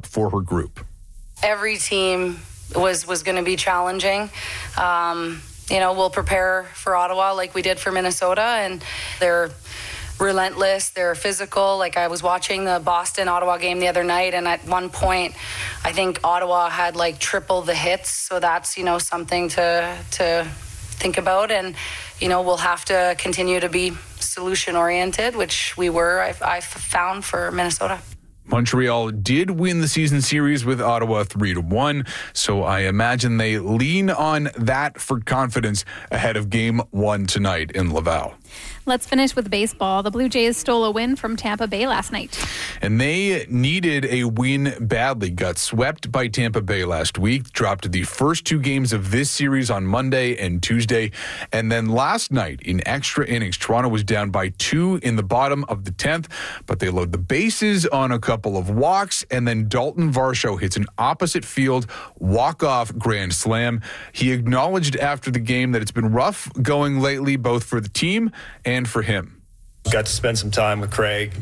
matchup for her group. Every team was going to be challenging. We'll prepare for Ottawa like we did for Minnesota, and they're relentless, they're physical. Like, I was watching the Boston-Ottawa game the other night, and at one point, I think Ottawa had like triple the hits, so that's, something to think about. And, we'll have to continue to be solution-oriented, which we were, I've found, for Minnesota. Montreal did win the season series with Ottawa 3-1, so I imagine they lean on that for confidence ahead of Game 1 tonight in Laval. Let's finish with baseball. The Blue Jays stole a win from Tampa Bay last night. And they needed a win badly. Got swept by Tampa Bay last week. Dropped the first two games of this series on Monday and Tuesday. And then last night in extra innings, Toronto was down by 2 in the bottom of the 10th. But they load the bases on a couple of walks. And then Dalton Varsho hits an opposite field walk-off grand slam. He acknowledged after the game that it's been rough going lately, both for the team and for him. Got to spend some time with Craig.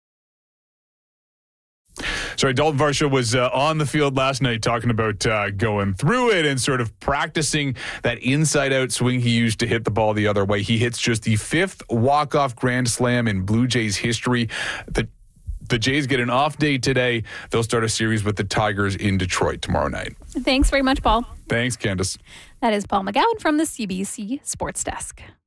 Sorry, Dalton Varsho was on the field last night talking about going through it and sort of practicing that inside-out swing he used to hit the ball the other way. He hits just the 5th walk-off grand slam in Blue Jays history. The Jays get an off day today. They'll start a series with the Tigers in Detroit tomorrow night. Thanks very much, Paul. Thanks, Candace. That is Paul McGowan from the CBC Sports Desk.